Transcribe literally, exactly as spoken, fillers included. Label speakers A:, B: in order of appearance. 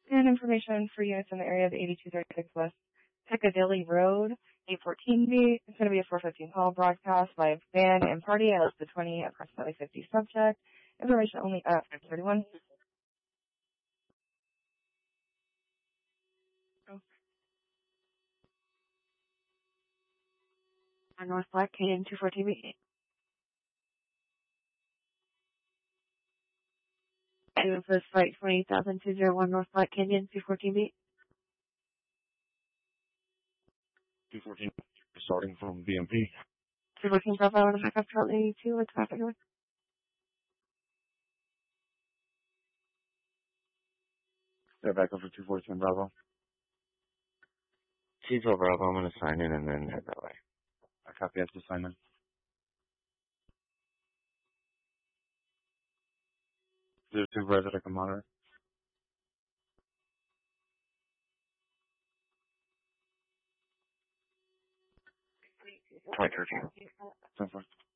A: And information for units in the area of eighty-two thirty-six West Piccadilly Road, eight fourteen B. It's going to be a four fifteen call broadcast by band and party at the twenty, approximately fifty subject. Information only at five thirty-one. Oh. On North Black, Canyon two fourteen B. Two for flight twenty thousand two zero one North Black Canyon two fourteen B.
B: two fourteen, starting from B M P.
A: two fourteen Bravo on the backup shortly to with traffic.
B: They're back up for two fourteen Bravo.
C: two twelve Bravo, I'm going to sign in and then head that way.
B: I copy after sign in. Is there a supervisor that can monitor?
C: Point thirteen.
B: ten four.